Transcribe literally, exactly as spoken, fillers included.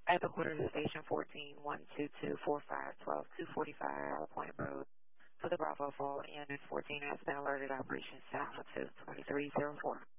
At the quarter to station fourteen, one two two four five twelve two forty-five Point Road. For the Bravo Fall, N S fourteen has been alerted. Operation Sound to twenty-three oh four.